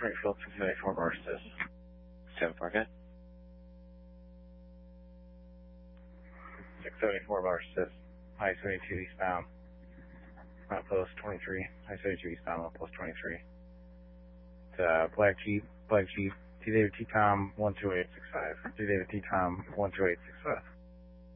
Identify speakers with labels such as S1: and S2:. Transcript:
S1: Springfield 674 bar assist.
S2: 7-4, good.
S1: 674 bar assist. High 72 eastbound. Post 23. High 72 eastbound, post 23. It's Black Jeep. T. David T. Tom 12865. T. David T. Tom 12865.